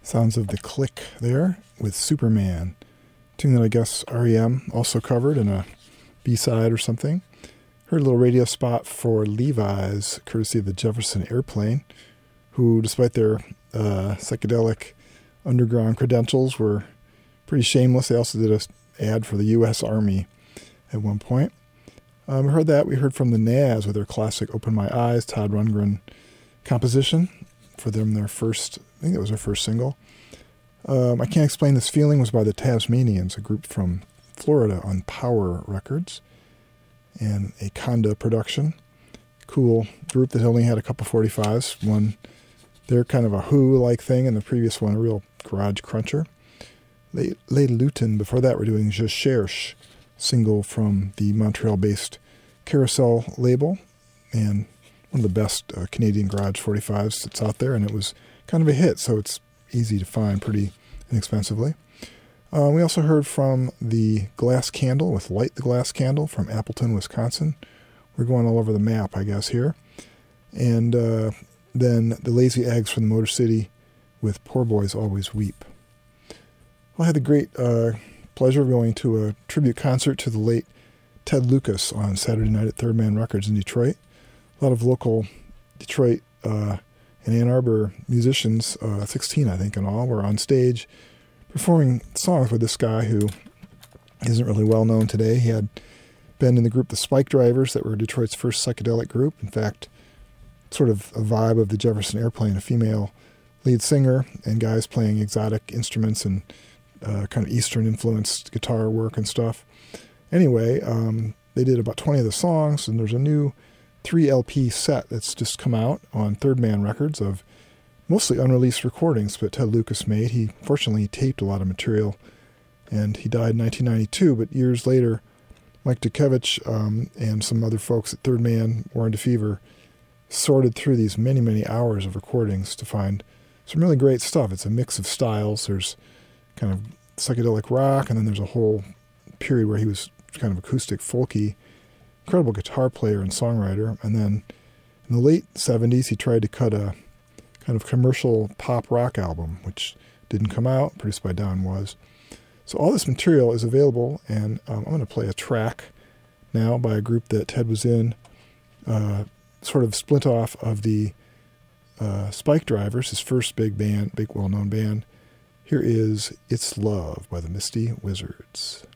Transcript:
Sounds of The Click there with Superman. Tune that I guess REM also covered in a B-side or something. Heard a little radio spot for Levi's, courtesy of the Jefferson Airplane, who, despite their psychedelic underground credentials, were pretty shameless. They also did an ad for the U.S. Army at one point. We heard from the Nazz with their classic Open My Eyes, Todd Rundgren composition for them, their first, I think that was their first single. I Can't Explain This Feeling was by the Tasmanians, a group from Florida on Power Records, and a Conda production. Cool group that only had a couple 45s. One, they're kind of a Who-like thing, and the previous one, a real garage cruncher. Les Lutins, before that, were doing Je Cherche, single from the Montreal-based Carousel label, and one of the best Canadian garage 45s that's out there, and it was kind of a hit, so it's easy to find pretty inexpensively. We also heard from the Glass Candle with Light the Glass Candle from Appleton, Wisconsin. We're going all over the map, I guess, here. And then the Lazy Eggs from the Motor City with Poor Boys Always Weep. Well, I had the great pleasure of going to a tribute concert to the late Ted Lucas on Saturday night at Third Man Records in Detroit. A lot of local Detroit and Ann Arbor musicians, 16 I think in all, were on stage performing songs with this guy who isn't really well known today. He had been in the group The Spike Drivers that were Detroit's first psychedelic group. In fact, sort of a vibe of the Jefferson Airplane, a female lead singer and guys playing exotic instruments and kind of Eastern-influenced guitar work and stuff. Anyway, they did about 20 of the songs, and there's a new 3-LP set that's just come out on Third Man Records of mostly unreleased recordings that Ted Lucas made. He fortunately taped a lot of material, and he died in 1992, but years later, Mike Dukevich and some other folks at Third Man, Warren DeFever, sorted through these many, many hours of recordings to find some really great stuff. It's a mix of styles. There's kind of psychedelic rock, and then there's a whole period where he was kind of acoustic, folky, incredible guitar player and songwriter. And then in the late 70s, he tried to cut a kind of commercial pop rock album, which didn't come out, produced by Don Was. So all this material is available, and I'm going to play a track now by a group that Ted was in, sort of split off of the Spike Drivers, his first big well-known band. Here is It's Love by the Misty Wizards.